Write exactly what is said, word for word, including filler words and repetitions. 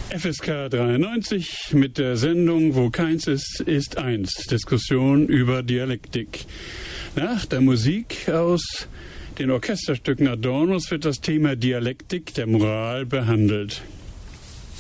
F S K dreiundneunzig mit der Sendung Wo keins ist, ist eins. Diskussion über Dialektik. Nach der Musik aus den Orchesterstücken Adornos wird das Thema Dialektik der Moral behandelt.